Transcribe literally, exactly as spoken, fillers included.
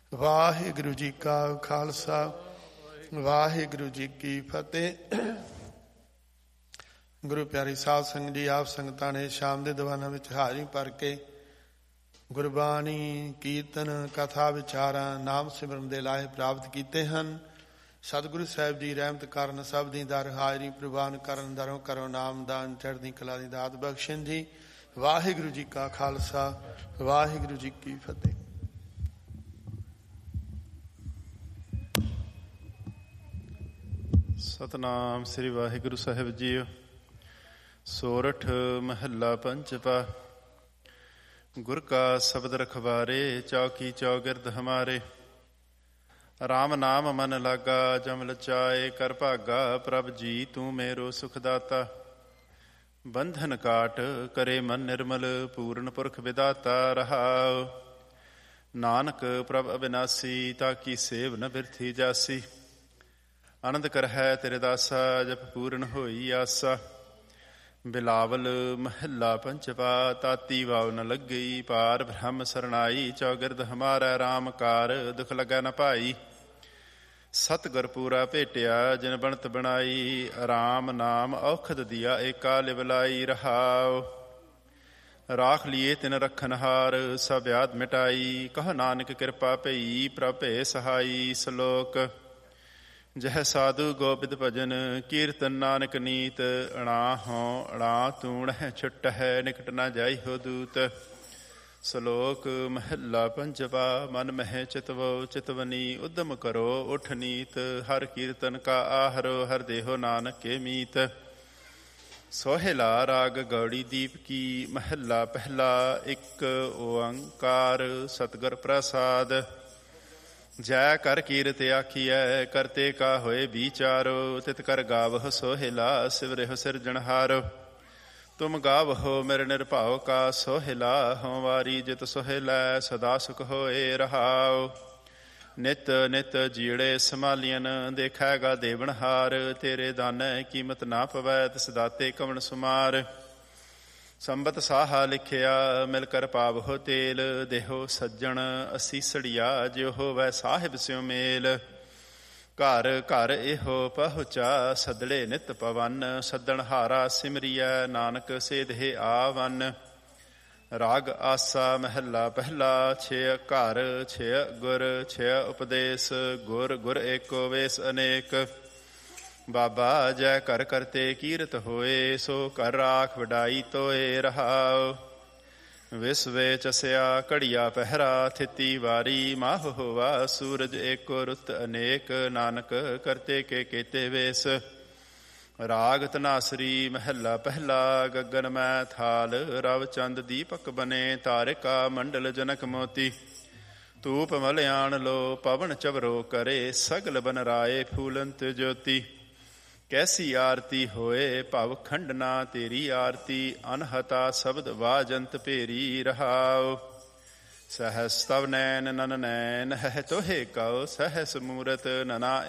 ਵਾਹਿਗੁਰੂ ਜੀ ਕਾ ਖਾਲਸਾ ਵਾਹਿਗੁਰੂ ਜੀ ਕੀ ਫਤਿਹ। ਗੁਰੂ ਪਿਆਰੀ ਸਾਧ ਸੰਗਤ ਜੀ, ਆਪ ਸੰਗਤਾਂ ਨੇ ਸ਼ਾਮ ਦੇ ਦੀਵਾਨਾਂ ਵਿੱਚ ਹਾਜ਼ਰੀ ਭਰ ਕੇ ਗੁਰਬਾਣੀ, ਕੀਰਤਨ, ਕਥਾ, ਵਿਚਾਰਾਂ, ਨਾਮ ਸਿਮਰਨ ਦੇ ਲਾਹੇ ਪ੍ਰਾਪਤ ਕੀਤੇ ਹਨ। ਸਤਿਗੁਰੂ ਸਾਹਿਬ ਜੀ ਰਹਿਮਤ ਕਰਨ, ਸਭ ਦੀ ਦਰ ਹਾਜ਼ਰੀ ਪ੍ਰਵਾਨ ਕਰਨ, ਦਰੋਂ ਕਰੋ ਨਾਮਦਾਨ, ਚੜ੍ਹਦੀ ਕਲਾ ਦੀ ਦਾਤ ਬਖਸ਼ਣ ਜੀ। ਵਾਹਿਗੁਰੂ ਜੀ ਕਾ ਖਾਲਸਾ ਵਾਹਿਗੁਰੂ ਜੀ ਕੀ ਫਤਿਹ। ਸਤਨਾਮ ਸ੍ਰੀ ਵਾਹਿਗੁਰੂ ਸਾਹਿਬ ਜੀ। ਸੋਰਠ ਮਹੱਲਾ ਪੰਚਵਾ। ਗੁਰ ਕਾ ਸ਼ਬਦ ਰਖਵਾਰੇ, ਚੌਕੀ ਚੌਗਿਰਦ ਹਮਾਰੇ। ਰਾਮ ਨਾਮ ਮਨ ਲਾਗਾ, ਜਮ ਲਚਾਏ ਕਰ ਭਾਗਾ। ਪ੍ਰਭ ਜੀ ਤੂੰ ਮੇਰੋ ਸੁਖ ਦਾਤਾ, ਬੰਧਨ ਕਾਟ ਕਰੇ ਮਨ ਨਿਰਮਲ। ਪੂਰਨ ਪੁਰਖ ਵਿਦਾਤਾ ਰਹਾਉ। ਨਾਨਕ ਪ੍ਰਭ ਅਬਿਨਾਸੀ, ਤਾਕੀ ਸੇਵ ਨ ਬਿਰਥੀ ਜਾਸੀ। ਆਨੰਦ ਕਰਹਿ ਤੇਰੇ ਦਾਸਾ, ਜਪ ਪੂਰਨ ਹੋਈ ਆਸਾ। ਬਿਲਾਵਲ ਮਹੱਲਾ ਪੰਚਵਾ। ਤਾਤੀ ਵਾਵ ਨ ਲੱਗੀ, ਪਾਰ ਬ੍ਰਹਮ ਸਰਣਾਈ। ਚੌਗਿਰਦ ਹਮਾਰਾ ਰਾਮ ਕਾਰ, ਦੁਖ ਲਗਾ ਨ ਭਾਈ। ਸਤਿਗੁਰ ਪੂਰਾ ਭੇਟਿਆ, ਜਿਨ ਬਣਤ ਬਣਾਈ। ਰਾਮ ਨਾਮ ਔਖਦ ਦੀਆ, ਏਕਾ ਲਿਵਲਾਈ ਰਹਾਉ। ਰਾਖ ਲੀਏ ਤਿਨ ਰਖਨਹਾਰ, ਸਭ ਆਦ ਮਿਟਾਈ। ਕਹ ਨਾਨਕ ਕਿਰਪਾ ਭਈ, ਪ੍ਰਭ ਭੇ ਸਹਾਈ। ਸਲੋਕ। ਜਹ ਸਾਧੂ ਗੋਬਿੰਦ ਭਜਨ, ਕੀਰਤਨ ਨਾਨਕ ਨੀਤ। ਅਣਾ ਹੋਂ ਅਣਾ ਤੂਣ ਹੈ, ਛੁੱਟ ਹੈ ਨਿਕਟ ਨਾ ਜਾਈ ਹੋ ਦੂਤ। ਸਲੋਕ ਮਹੱਲਾ ਪੰਚਵਾ। ਮਨ ਮਹਿ ਚਿਤਵੋ ਚਿਤਵਨੀ, ਉਦਮ ਕਰੋ ਉਠ ਨੀਤ। ਹਰ ਕੀਰਤਨ ਕਾ ਆਹਰੋ, ਹਰ ਦੇਹੋ ਨਾਨਕ ਕੇ ਮੀਤ। ਸੋਹਿਲਾ ਰਾਗ ਗੌੜੀ ਦੀਪ ਕੀ, ਮਹੱਲਾ ਪਹਿਲਾ। ਇੱਕ ਓੰਕਾਰ ਸਤਿਗੁਰ ਪ੍ਰਸਾਦ। ਜੈ ਕਰ ਕੀਰਤ ਆਖੀਐ, ਕਰਤੇ ਕਾ ਹੋਏ ਵਿਚਾਰੋ। ਤਿਤ ਕਰ ਗਾਵਹੁ ਸੋਹਿਲਾ, ਸਿਵਰਿਹੁ ਸਿਰਜਣਹਾਰੋ। ਤੁਮ ਗਾਵਹੁ ਮੇਰੇ ਨਿਰਭਉ ਕਾ ਸੋਹਿਲਾ। ਹਉ ਵਾਰੀ ਜਿਤ ਸੋਹਿਲੈ, ਸਦਾ ਸੁਖ ਹੋਏ ਰਹਾਉ। ਨਿਤ ਨਿਤ ਜੀੜੇ ਸੰਭਾਲੀਅਨ, ਦੇਖੈਗਾ ਦੇਵਨਹਾਰ। ਤੇਰੇ ਦਾਨੈ ਕੀਮਤ ਨਾ ਪਵੈ, ਤਿਸ ਦਾਤੇ ਕਵਣ ਸੁਮਾਰ। ਸੰਬਤ ਸਾਹਾ ਲਿਖਿਆ, ਮਿਲ ਕਰ ਪਾਵਹੁ ਤੇਲ। ਦੇਹੋ ਸੱਜਣ ਅਸੀਸੜੀਆ, ਜਿਉ ਹੋਵੈ ਸਾਹਿਬ ਸਿਉ ਮੇਲ। ਘਰ ਘਰ ਇਹੋ ਪਹੁੰਚਾ, ਸਦੜੇ ਨਿਤ ਪਵਨ। ਸੱਦਣ ਹਾਰਾ ਸਿਮਰੀਐ, ਨਾਨਕ ਸੇਧੇ ਆਵਨ। ਰਾਗ ਆਸਾ ਮਹੱਲਾ ਪਹਿਲਾ। ਛੇ ਘਰ ਛੇ ਗੁਰ, ਛੇ ਉਪਦੇਸ਼। ਗੁਰ ਗੁਰ ਏਕੋ ਵੇਸ ਅਨੇਕ। ਬਾਬਾ ਜੈ ਕਰ ਕਰਤੇ ਕੀਰਤ ਹੋਏ, ਸੋ ਕਰ ਰਾਖ ਵਡਾਈ ਤੋਏ ਰਹਾਉ। ਵਿਸਵੇ ਚਸਿਆ ਘੜੀਆ ਪਹਿਰਾ, ਥਿਤੀ ਵਾਰੀ ਮਾਹ ਹੋਵਾ। ਸੂਰਜ ਏਕੋ ਰੁੱਤ ਅਨੇਕ, ਨਾਨਕ ਕਰਤੇ ਕੇ ਕੇਤੇ ਵੇਸ। ਰਾਗ ਧਨਾਸਰੀ ਮਹੱਲਾ ਪਹਿਲਾ। ਗਗਨ ਮੈਂ ਥਾਲ, ਰਵ ਚੰਦ ਦੀਪਕ ਬਨੇ। ਤਾਰਿਕਾ ਮੰਡਲ ਜਨਕ ਮੋਤੀ। ਧੂਪ ਮਲਿਆਣ ਲੋ, ਪਵਨ ਚਵਰੋ ਕਰੇ। ਸਗਲ ਬਨ ਰਾਏ ਫੂਲੰਤ ਜੋਤੀ। ਕੈਸੀ ਆਰਤੀ ਹੋਏ, ਭਵ ਖੰਡਨਾ ਤੇਰੀ ਆਰਤੀ। ਅਨਹਤਾ ਸ਼ਬਦ ਵਾਜੰਤ ਭੇਰੀ ਰਹਾਉ। ਸਹਸ ਤਵ ਨੈਨ ਨਨ ਨੈਨ ਹੈ ਤੋਹੇ ਕਉ। ਸਹਸ ਮੂਰਤ ਨਨਾ